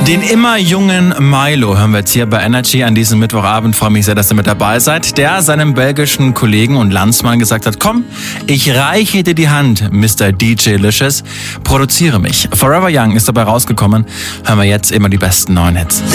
Den immer jungen Milo hören wir jetzt hier bei Energy an diesem Mittwochabend. Freue mich sehr, dass ihr mit dabei seid. Der seinem belgischen Kollegen und Landsmann gesagt hat, komm, ich reiche dir die Hand, Mr. DJ Licious, produziere mich. Forever Young ist dabei rausgekommen. Hören wir jetzt immer die besten neuen Hits.